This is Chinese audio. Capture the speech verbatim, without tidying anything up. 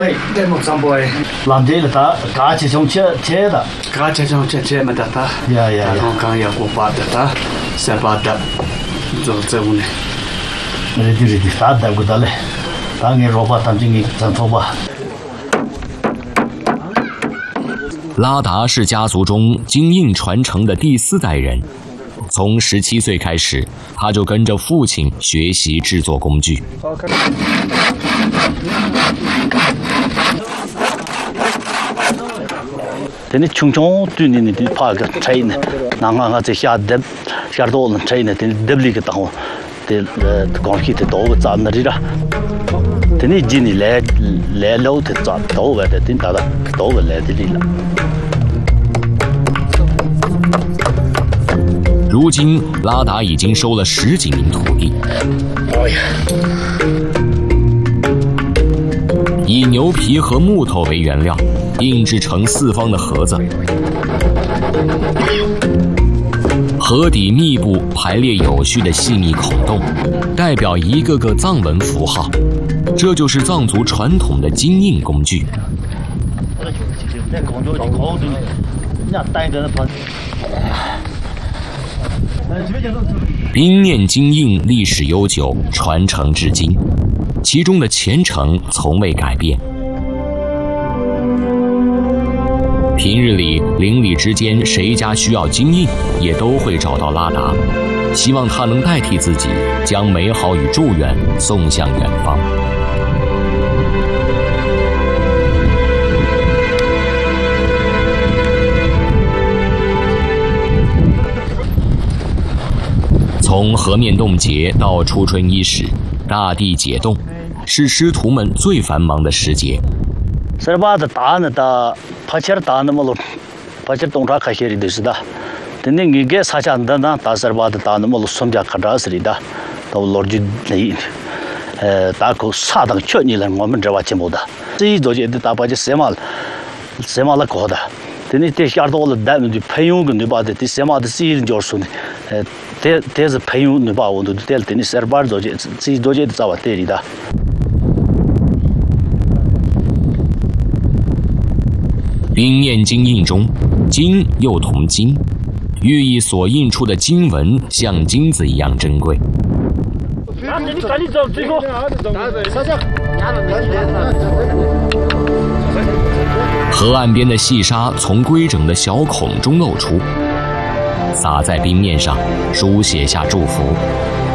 哎，这木上坡， 蓝地了他，嘎起从切切的， 嘎起从切切没得他， 呀呀， 然后刚要过八的他，三八的，做这屋呢。 那就是的，他带过来嘞，当年罗巴当经理长头发。 拉达是家族中经印传承的第四代人，从十七岁开始，他就跟着父亲学习制作工具。 这里穷穷对你你怕个车呢，那个个这下的下多了车呢，这得里个当我，这呃刚起的多个站那里了，这里今年来来老的站多个的，真大了多个来的里了。 如今，拉达已经收了十几名徒弟。 哎呀！ 以牛皮和木头为原料，印制成四方的盒子，盒底密布排列有序的细密孔洞，代表一个个藏文符号。这就是藏族传统的金印工具。冰面金印历史悠久，传承至今，其中的虔诚从未改变。平日里邻里之间谁家需要金印，也都会找到拉达，希望他能代替自己，将美好与祝愿送向远方。从河面冻结到初春伊始，大地解冻，是师徒们最繁忙的时节。 十八的大呢的，帕切尔大那么多，帕切尔东查开始的是的，但那你给啥讲的呢？大十八的大那么多，松家看着是的，到罗就那，呃，大口啥当确你了，我们这话节目的，这一做就得大把就什么了，什么了搞的，但你这下多了，咱们就朋友跟对吧的，这什么的是人教说呢，呃。这这是朋友你把我都这等你十二班做这自己做这找我这里的。 冰面金印中，金又同金，寓意所印出的经文像金子一样珍贵。河岸边的细沙从规整的小孔中露出，洒在冰面上，书写下祝福。